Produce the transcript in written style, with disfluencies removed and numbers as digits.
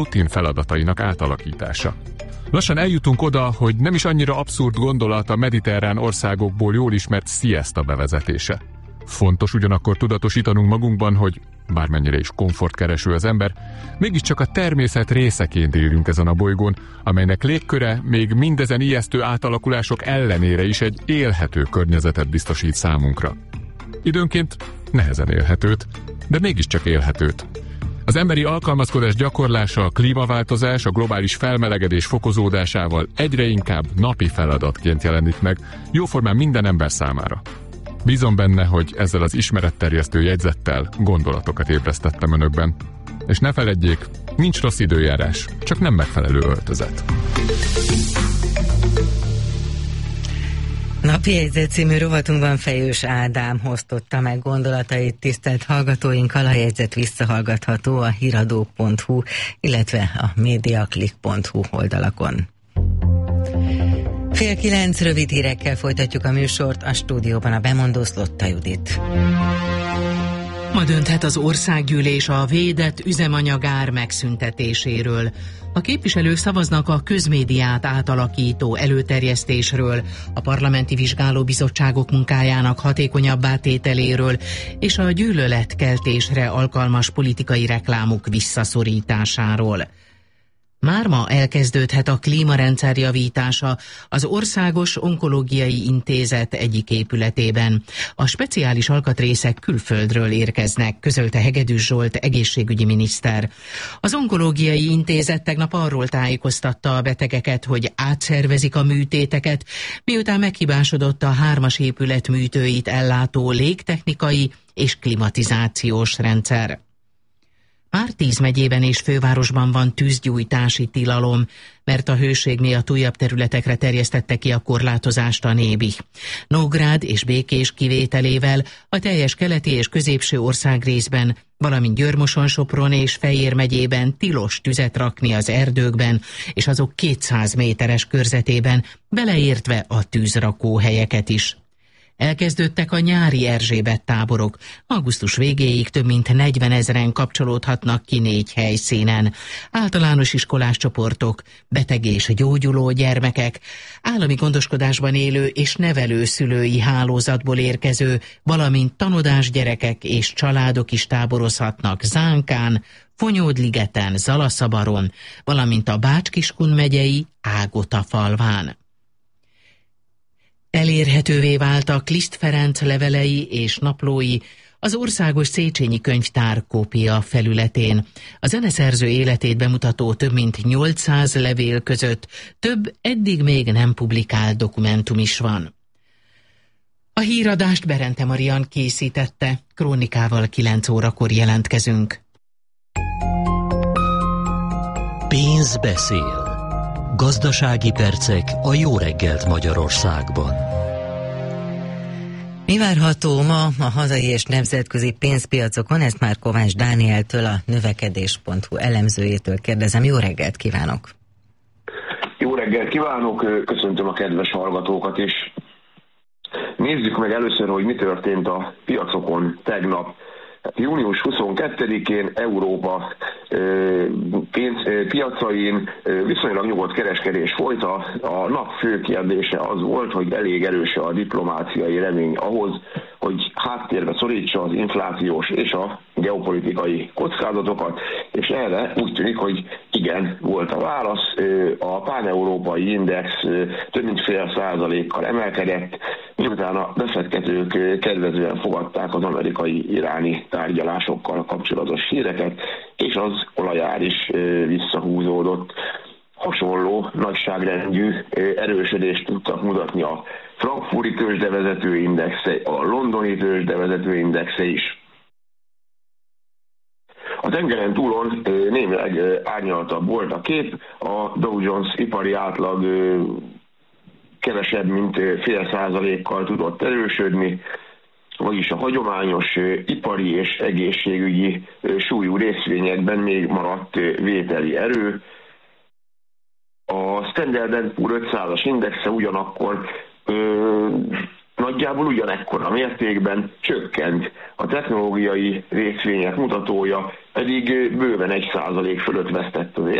rutin feladatainak átalakítása. Lassan eljutunk oda, hogy nem is annyira abszurd gondolat a mediterrán országokból jól ismert siesta bevezetése. Fontos ugyanakkor tudatosítanunk magunkban, hogy bármennyire is komfortkereső az ember, mégiscsak a természet részeként élünk ezen a bolygón, amelynek légköre még mindezen ijesztő átalakulások ellenére is egy élhető környezetet biztosít számunkra. Időnként nehezen élhetőt, de mégiscsak élhetőt. Az emberi alkalmazkodás gyakorlása, a klímaváltozás, a globális felmelegedés fokozódásával egyre inkább napi feladatként jelenik meg, jóformán minden ember számára. Bízom benne, hogy ezzel az ismeretterjesztő jegyzettel gondolatokat ébresztettem önökben. És ne feledjék, nincs rossz időjárás, csak nem megfelelő öltözet. Napjegyzet című rovatunkban Fejős Ádám osztotta meg gondolatait tisztelt hallgatóinkkal. A jegyzet visszahallgatható a hiradó.hu, illetve a mediaclick.hu oldalakon. 8:30 rövid hírekkel folytatjuk a műsort, a stúdióban a bemondó Szlotta Judit. Ma dönthet az országgyűlés a védett üzemanyagár megszüntetéséről. A képviselők szavaznak a közmédiát átalakító előterjesztésről, a parlamenti vizsgálóbizottságok munkájának hatékonyabbá tételéről és a gyűlöletkeltésre alkalmas politikai reklámok visszaszorításáról. Már ma elkezdődhet a klímarendszer javítása az Országos Onkológiai Intézet egyik épületében. A speciális alkatrészek külföldről érkeznek, közölte Hegedűs Zsolt egészségügyi miniszter. Az Onkológiai Intézet tegnap arról tájékoztatta a betegeket, hogy átszervezik a műtéteket, miután meghibásodott a 3-as épület műtőit ellátó légtechnikai és klimatizációs rendszer. Már 10 megyében és fővárosban van tűzgyújtási tilalom, mert a hőség miatt újabb területekre terjesztette ki a korlátozást a Nébi. Nógrád és Békés kivételével a teljes keleti és középső országrészben, valamint Győr-Moson-Sopron és Fejér megyében tilos tüzet rakni az erdőkben és azok 200 méteres körzetében, beleértve a tűzrakóhelyeket is. Elkezdődtek a nyári Erzsébet táborok. Augusztus végéig több mint 40 000-en kapcsolódhatnak ki 4 helyszínen. Általános iskolás csoportok, beteg és gyógyuló gyermekek, állami gondoskodásban élő és nevelőszülői hálózatból érkező, valamint tanodás gyerekek és családok is táborozhatnak Zánkán, Fonyódligeten, Zalaszabaron, valamint a Bács-Kiskun megyei Ágota falván. Elérhetővé váltak Liszt Ferenc levelei és naplói az Országos Széchenyi Könyvtár kópia felületén. A zeneszerző életét bemutató több mint 800 levél között több eddig még nem publikált dokumentum is van. A híradást Berente Marian készítette, krónikával 9 órakor jelentkezünk. Pénz beszél. Gazdasági percek a Jó reggelt Magyarországban. Mi várható ma a hazai és nemzetközi pénzpiacokon? Ezt már Kovács Dánieltől, a növekedés.hu elemzőjétől kérdezem. Jó reggelt kívánok! Jó reggelt kívánok! Köszöntöm a kedves hallgatókat is! Nézzük meg először, hogy mi történt a piacokon tegnap. Június 22-én Európa piacain viszonylag nyugodt kereskedés folyt. A nap fő kérdése az volt, hogy elég erős a diplomáciai remény ahhoz, hogy háttérbe szorítsa az inflációs és a geopolitikai kockázatokat, és erre úgy tűnik, hogy igen, volt a válasz. A pán-európai index több mint 0,5%-kal emelkedett, miután a befektetők kedvezően fogadták az amerikai-iráni tárgyalásokkal kapcsolatos híreket, és az olajár is visszahúzódott. Hasonló nagyságrendű erősödést tudtak mutatni a frankfurti tőzsdevezető indexe, a londoni tőzsdevezető indexe is. A tengeren túlon némileg árnyaltabb volt a kép, a Dow Jones ipari átlag kevesebb, mint 0,5%-kal tudott erősödni, vagyis a hagyományos ipari és egészségügyi súlyú részvényekben még maradt vételi erő. A Standard & Poor's 500-as indexe ugyanakkor nagyjából ugyanekkora mértékben csökkent. A technológiai részvények mutatója pedig bőven 1% fölött vesztett az